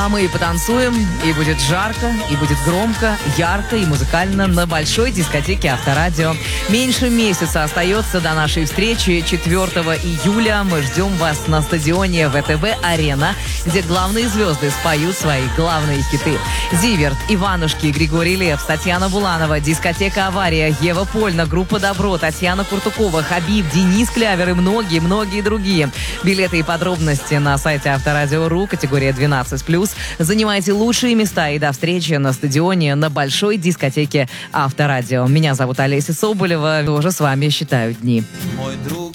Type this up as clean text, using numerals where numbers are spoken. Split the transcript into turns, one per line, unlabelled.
А мы и потанцуем, и будет жарко, и будет громко, ярко и музыкально на большой дискотеке Авторадио. Меньше месяца остается до нашей встречи 4 июля. Мы ждем вас на стадионе ВТБ-Арена, где главные звезды споют свои главные хиты. Зиверт, Иванушки, Григорий Лепс, Татьяна Буланова, дискотека «Авария», Ева Польна, группа «Добро», Татьяна Куртукова, Хабиб, Денис Клявер и многие другие. Билеты и подробности на сайте Авторадио.ру, категория 12+. Занимайте лучшие места и до встречи на стадионе на большой дискотеке Авторадио. Меня зовут Олеся Соболева. Тоже с вами считаю дни.
Мой друг